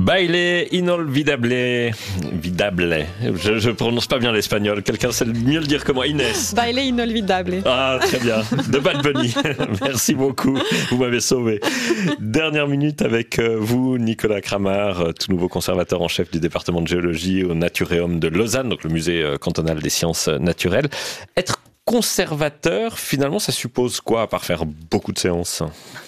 Baile inolvidable. Je prononce pas bien l'espagnol. Quelqu'un sait mieux le dire que moi. Inès. Baile inolvidable. Ah, très bien. De Bad Bunny. Merci beaucoup. Vous m'avez sauvé. Dernière minute avec vous, Nicolas Cramart, tout nouveau conservateur en chef du département de géologie au Naturéum de Lausanne, donc le musée cantonal des sciences naturelles. Être conservateur, finalement, ça suppose quoi, à part faire beaucoup de séances ?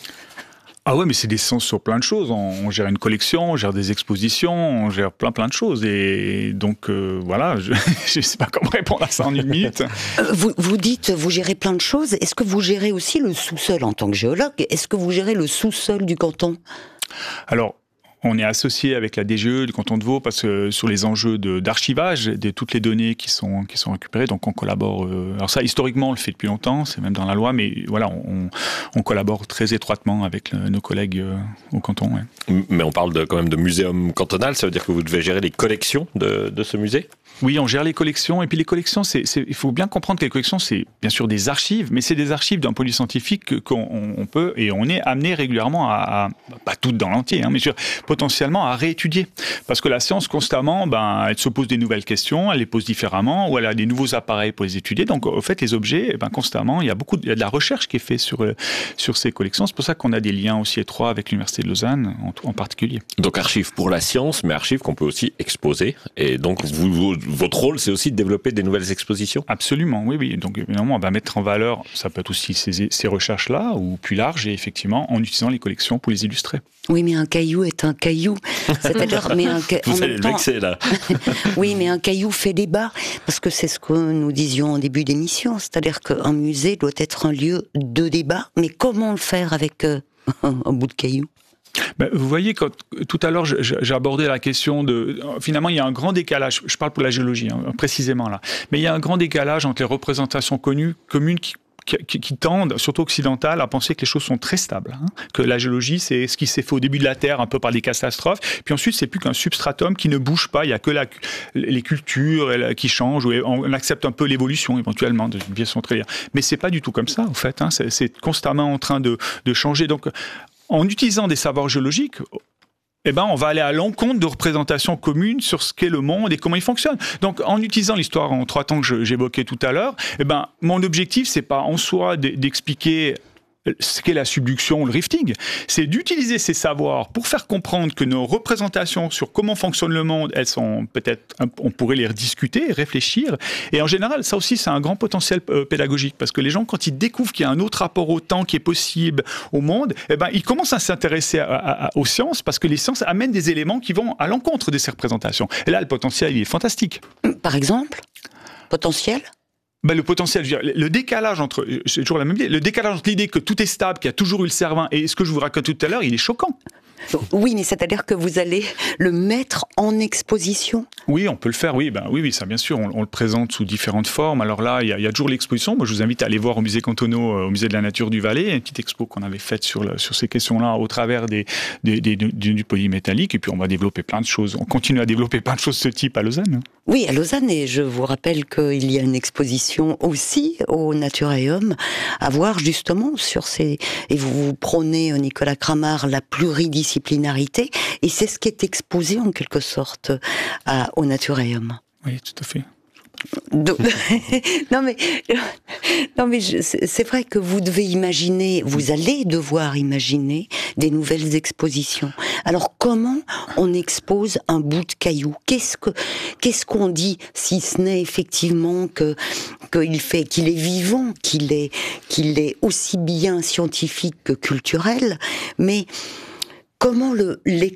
Ah ouais, mais c'est des séances sur plein de choses. On gère une collection, on gère des expositions, on gère plein de choses. Et donc, voilà, je ne sais pas comment répondre à ça en une minute. Vous dites, vous gérez plein de choses. Est-ce que vous gérez aussi le sous-sol en tant que géologue ? Est-ce que vous gérez le sous-sol du canton ? Alors, on est associé avec la DGE du canton de Vaud parce que sur les enjeux d'archivage de toutes les données qui sont récupérées, donc on collabore. Alors ça, historiquement, on le fait depuis longtemps, c'est même dans la loi, mais voilà, on collabore très étroitement avec nos collègues au canton. Ouais. Mais on parle quand même de muséum cantonal, ça veut dire que vous devez gérer les collections de ce musée ? Oui, on gère les collections, et puis les collections, il faut bien comprendre que les collections, c'est bien sûr des archives, mais c'est des archives d'un point de vue scientifique qu'on peut, et on est amené régulièrement pas toutes dans l'entier, hein, mais potentiellement à réétudier. Parce que la science, constamment, elle se pose des nouvelles questions, elle les pose différemment, ou elle a des nouveaux appareils pour les étudier. Donc, au fait, les objets, constamment, il y a de la recherche qui est faite sur ces collections. C'est pour ça qu'on a des liens aussi étroits avec l'Université de Lausanne, en particulier. Donc, archives pour la science, mais archives qu'on peut aussi exposer. Et donc, votre rôle, c'est aussi de développer des nouvelles expositions ? Absolument, oui. Donc, évidemment, on va mettre en valeur, ça peut être aussi ces recherches-là, ou plus larges, et effectivement, en utilisant les collections pour les illustrer. Oui, mais un caillou est un caillou. C'est-à-dire, vous allez le vexer, là. Oui, mais un caillou fait débat, parce que c'est ce que nous disions en début d'émission. C'est-à-dire qu'un musée doit être un lieu de débat, mais comment le faire avec un bout de caillou ? Vous voyez, tout à l'heure, j'ai abordé la question de... Finalement, il y a un grand décalage, je parle pour la géologie, hein, précisément là, mais il y a un grand décalage entre les représentations communes qui tendent, surtout occidentales, à penser que les choses sont très stables, hein, que la géologie, c'est ce qui s'est fait au début de la Terre, un peu par des catastrophes, puis ensuite, c'est plus qu'un substratum qui ne bouge pas, il n'y a que les cultures qui changent, ou on accepte un peu l'évolution, éventuellement, d'une façon très linéaire. Mais c'est pas du tout comme ça, en fait, hein, c'est constamment en train de changer. Donc, en utilisant des savoirs géologiques, on va aller à l'encontre de représentations communes sur ce qu'est le monde et comment il fonctionne. Donc, en utilisant l'histoire en 3 temps que j'évoquais tout à l'heure, mon objectif, c'est pas en soi d'expliquer ce qu'est la subduction ou le rifting, c'est d'utiliser ces savoirs pour faire comprendre que nos représentations sur comment fonctionne le monde, elles sont peut-être, on pourrait les rediscuter, réfléchir, et en général, ça aussi, c'est un grand potentiel pédagogique, parce que les gens, quand ils découvrent qu'il y a un autre rapport au temps qui est possible au monde, ils commencent à s'intéresser aux sciences, parce que les sciences amènent des éléments qui vont à l'encontre de ces représentations. Et là, le potentiel, il est fantastique. Par exemple, potentiel ? Le potentiel, le décalage entre, c'est toujours la même idée, le décalage entre l'idée que tout est stable, qu'il y a toujours eu le Cervin, et ce que je vous raconte tout à l'heure, il est choquant. Oui, mais c'est-à-dire que vous allez le mettre en exposition ? Oui, on peut le faire, oui, ça bien sûr, on le présente sous différentes formes. Alors là, il y a toujours l'exposition. Moi, je vous invite à aller voir au musée cantonal, au musée de la nature du Valais, une petite expo qu'on avait faite sur ces questions-là au travers du polymétallique, et puis on va développer plein de choses. On continue à développer plein de choses de ce type à Lausanne. Oui, à Lausanne, et je vous rappelle qu'il y a une exposition aussi au Naturéum à voir justement sur et vous prônez, Nicolas Cramart, la pluridisciplinarité, et c'est ce qui est exposé en quelque sorte au Naturéum. Oui, tout à fait. Non mais c'est vrai que vous allez devoir imaginer des nouvelles expositions. Alors comment on expose un bout de caillou ? Qu'est-ce qu'on dit, si ce n'est effectivement qu'il est vivant, qu'il est aussi bien scientifique que culturel, mais comment l'exposer ?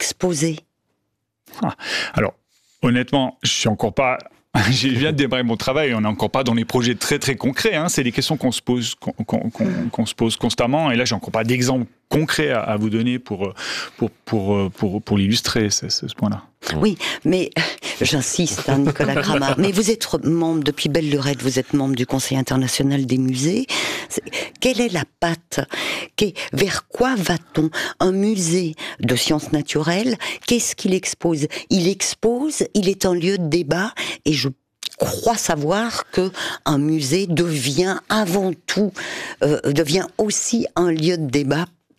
Alors honnêtement, je suis encore pas. Je viens de démarrer mon travail, on n'est encore pas dans les projets très très concrets. Hein. C'est des questions qu'on se pose constamment. Et là, j'ai encore pas d'exemple concret à vous donner pour l'illustrer, ce point-là. Oui, mais j'insiste, Nicolas Cramart. Mais vous êtes membre depuis belle lurette, vous êtes membre du Conseil international des musées. Quelle est la patte ? Vers quoi va-t-on ? Un musée de sciences naturelles, qu'est-ce qu'il expose ? Il est un lieu de débat, et je crois savoir que un musée devient avant tout, devient aussi un lieu de débat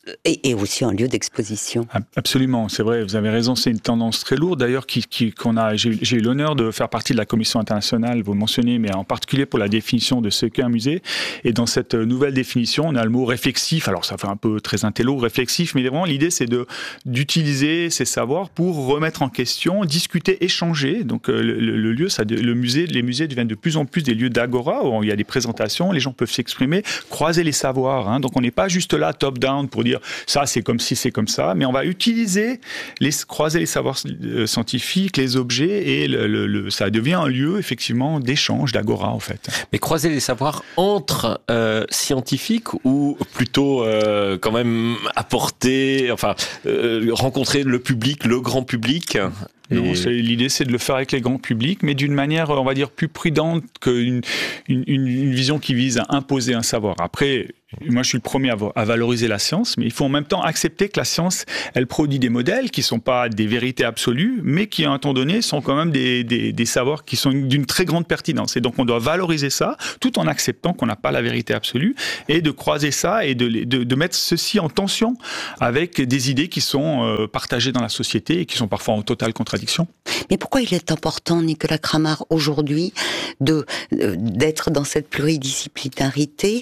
Et aussi un lieu d'exposition. Absolument, c'est vrai, vous avez raison, c'est une tendance très lourde d'ailleurs j'ai eu l'honneur de faire partie de la commission internationale, vous le mentionnez, mais en particulier pour la définition de ce qu'est un musée. Et dans cette nouvelle définition, on a le mot réflexif, alors ça fait un peu très intello, réflexif, mais vraiment l'idée c'est d'utiliser ces savoirs pour remettre en question, discuter, échanger. Donc le lieu, les musées deviennent de plus en plus des lieux d'agora, où il y a des présentations, les gens peuvent s'exprimer, croiser les savoirs. Donc on n'est pas juste là top-down pour dire ça c'est comme ci, c'est comme ça, mais on va utiliser, croiser les savoirs scientifiques, les objets, et ça devient un lieu effectivement d'échange, d'agora en fait. Mais croiser les savoirs entre scientifiques ou plutôt quand même apporter, rencontrer le public, le grand public? Non, l'idée c'est de le faire avec les grands publics, mais d'une manière, on va dire, plus prudente qu'une vision qui vise à imposer un savoir. Après, moi je suis le premier à valoriser la science, mais il faut en même temps accepter que la science, elle produit des modèles qui ne sont pas des vérités absolues, mais qui à un temps donné sont quand même des savoirs qui sont d'une très grande pertinence. Et donc on doit valoriser ça, tout en acceptant qu'on n'a pas la vérité absolue, et de croiser ça et de mettre ceci en tension avec des idées qui sont partagées dans la société et qui sont parfois en totale contradiction. Mais pourquoi il est important, Nicolas Kramar, aujourd'hui, d'être dans cette pluridisciplinarité,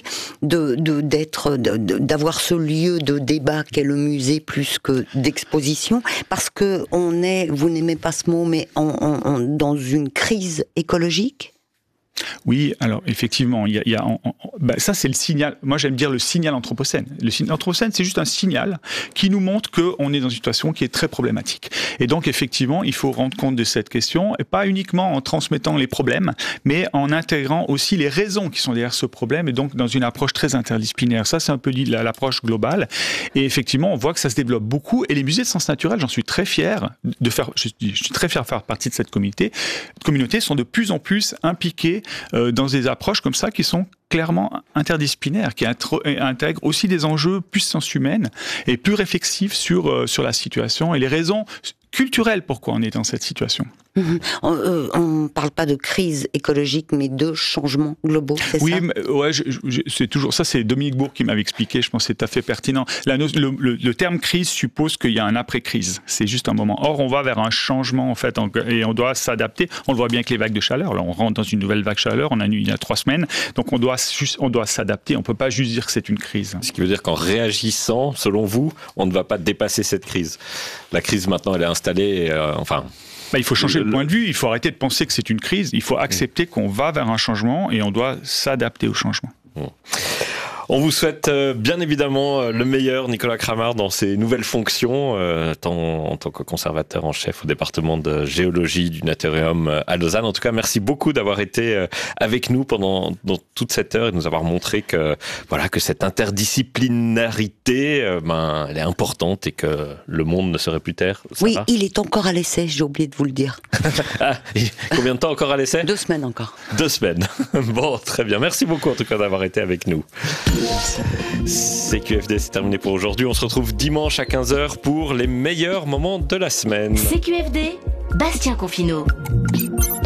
d'avoir ce lieu de débat qu'est le musée plus que d'exposition, parce que vous n'aimez pas ce mot, mais dans une crise écologique? Oui, alors effectivement, ça c'est le signal. Moi j'aime dire le signal anthropocène. Le signal anthropocène, c'est juste un signal qui nous montre qu'on est dans une situation qui est très problématique. Et donc effectivement, il faut rendre compte de cette question, et pas uniquement en transmettant les problèmes, mais en intégrant aussi les raisons qui sont derrière ce problème, et donc dans une approche très interdisciplinaire. Ça c'est un peu l'approche globale. Et effectivement, on voit que ça se développe beaucoup. Et les musées de sciences naturelles, j'en suis très fier de faire. Je suis très fier de faire partie de cette communauté. Sont de plus en plus impliqués dans des approches comme ça qui sont clairement interdisciplinaires, qui intègrent aussi des enjeux plus sciences humaines et plus réflexifs sur la situation et les raisons culturelles pourquoi on est dans cette situation. On ne parle pas de crise écologique, mais de changements globaux, c'est ça? Oui, c'est toujours ça. C'est Dominique Bourg qui m'avait expliqué. Je pense que c'est tout à fait pertinent. Le terme crise suppose qu'il y a un après-crise. C'est juste un moment. Or, on va vers un changement en fait, et on doit s'adapter. On le voit bien avec les vagues de chaleur. Là, on rentre dans une nouvelle vague de chaleur. On a eu il y a 3 semaines. Donc, on doit s'adapter. On peut pas juste dire que c'est une crise. Ce qui veut dire qu'en réagissant, selon vous, on ne va pas dépasser cette crise. La crise maintenant, elle est installée. Il faut changer le point de vue, il faut arrêter de penser que c'est une crise, il faut accepter qu'on va vers un changement et on doit s'adapter au changement. On vous souhaite bien évidemment le meilleur, Nicolas Kramar, dans ses nouvelles fonctions, en tant que conservateur en chef au département de géologie du Naturium à Lausanne. En tout cas, merci beaucoup d'avoir été avec nous dans toute cette heure et de nous avoir montré que cette interdisciplinarité, elle est importante et que le monde ne serait plus terre. Oui, il est encore à l'essai, j'ai oublié de vous le dire. Combien de temps encore à l'essai? 2 semaines encore. 2 semaines. Bon, très bien. Merci beaucoup en tout cas d'avoir été avec nous. CQFD, c'est terminé pour aujourd'hui. On se retrouve dimanche à 15h pour les meilleurs moments de la semaine. CQFD, Bastien Confineau.